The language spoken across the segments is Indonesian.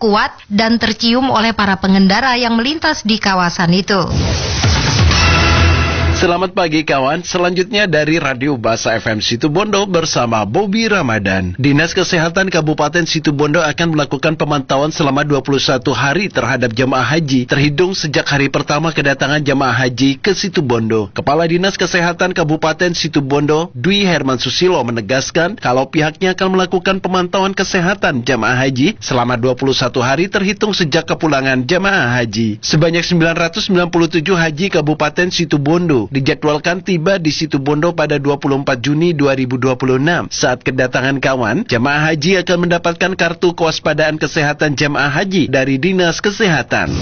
kuat dan tercium oleh para pengendara yang melintas di kawasan itu. Selamat pagi kawan, selanjutnya dari Radio Basa FM Situbondo bersama Bobby Ramadan. Dinas Kesehatan Kabupaten Situbondo akan melakukan pemantauan selama 21 hari terhadap jemaah haji, terhitung sejak hari pertama kedatangan jemaah haji ke Situbondo. Kepala Dinas Kesehatan Kabupaten Situbondo, Dwi Herman Susilo menegaskan kalau pihaknya akan melakukan pemantauan kesehatan jemaah haji selama 21 hari terhitung sejak kepulangan jemaah haji. Sebanyak 997 haji Kabupaten Situbondo dijadwalkan tiba di Situbondo pada 24 Juni 2026. Saat kedatangan kawan, jemaah haji akan mendapatkan kartu kewaspadaan kesehatan jemaah haji dari Dinas Kesehatan.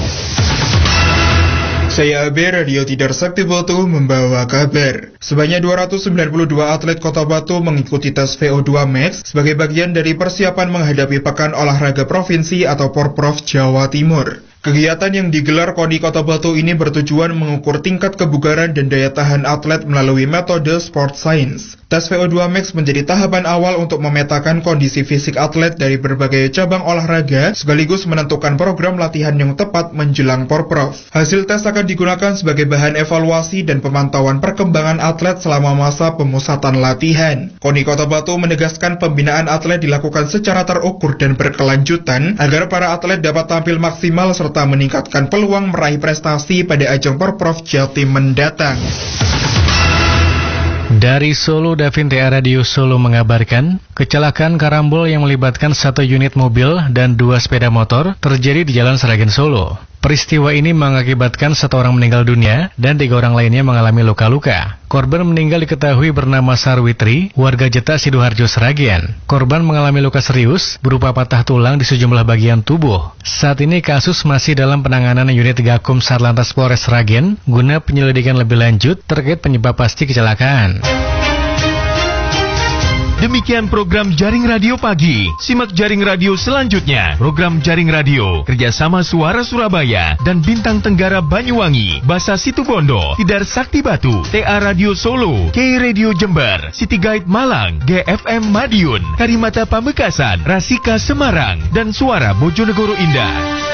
Saya Abe, Radio Tidar Sakti Batu membawa kabar. Sebanyak 292 atlet Kota Batu mengikuti tes VO2 Max sebagai bagian dari persiapan menghadapi Pekan Olahraga Provinsi atau Porprov Jawa Timur. Kegiatan yang digelar KONI Kota Batu ini bertujuan mengukur tingkat kebugaran dan daya tahan atlet melalui metode sport science. Tes VO2 Max menjadi tahapan awal untuk memetakan kondisi fisik atlet dari berbagai cabang olahraga, sekaligus menentukan program latihan yang tepat menjelang Porprov. Hasil tes akan digunakan sebagai bahan evaluasi dan pemantauan perkembangan atlet selama masa pemusatan latihan. KONI Kota Batu menegaskan pembinaan atlet dilakukan secara terukur dan berkelanjutan agar para atlet dapat tampil maksimal serta meningkatkan peluang meraih prestasi pada ajang Porprov Jatim mendatang. Dari Solo, Davin TA Radio Solo mengabarkan, kecelakaan karambol yang melibatkan 1 unit mobil dan 2 sepeda motor terjadi di Jalan Sragen Solo. Peristiwa ini mengakibatkan 1 orang meninggal dunia dan 3 orang lainnya mengalami luka-luka. Korban meninggal diketahui bernama Sarwitri, warga Jeta Sidoarjo Sragen. Korban mengalami luka serius berupa patah tulang di sejumlah bagian tubuh. Saat ini kasus masih dalam penanganan unit Gakum Satlantas Polres Sragen guna penyelidikan lebih lanjut terkait penyebab pasti kecelakaan. Demikian program Jaring Radio Pagi. Simak Jaring Radio selanjutnya. Program Jaring Radio kerjasama Suara Surabaya dan Bintang Tenggara Banyuwangi, Basa Situbondo, Tidar Sakti Batu, TA Radio Solo, K Radio Jember, City Guide Malang, GFM Madiun, Karimata Pamekasan, Rasika Semarang, dan Suara Bojonegoro Indah.